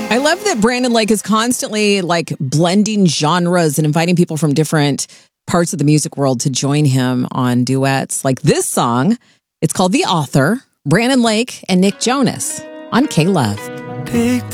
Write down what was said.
I love that Brandon Lake is constantly like blending genres and inviting people from different parts of the music world to join him on duets. Like this song, it's called The Author, Brandon Lake and Nick Jonas on K-Love. Big